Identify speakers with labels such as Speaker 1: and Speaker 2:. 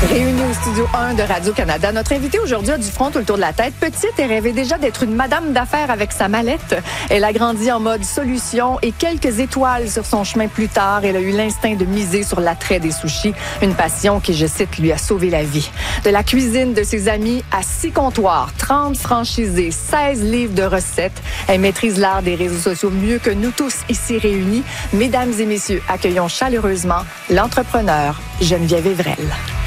Speaker 1: Réunie au studio 1 de Radio-Canada, notre invitée aujourd'hui a du front tout le tour de la tête. Petite, elle rêvait déjà d'être une madame d'affaires avec sa mallette. Elle a grandi en mode solution et quelques étoiles sur son chemin plus tard. Elle a eu l'instinct de miser sur l'attrait des sushis, une passion qui, je cite, lui a sauvé la vie. De la cuisine de ses amis à 6 comptoirs, 30 franchisés, 16 livres de recettes, elle maîtrise l'art des réseaux sociaux mieux que nous tous ici réunis. Mesdames et messieurs, accueillons chaleureusement l'entrepreneur Geneviève Evrel.